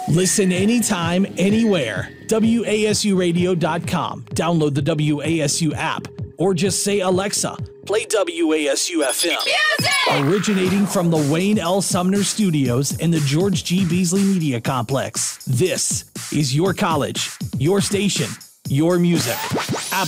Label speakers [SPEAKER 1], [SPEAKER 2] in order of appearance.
[SPEAKER 1] Listen anytime, anywhere. WASUradio.com. Download the WASU app or just say, Alexa, play WASU FM. Music! Originating from the Wayne L. Sumner Studios in the George G. Beasley Media Complex. This is your college, your station, your music.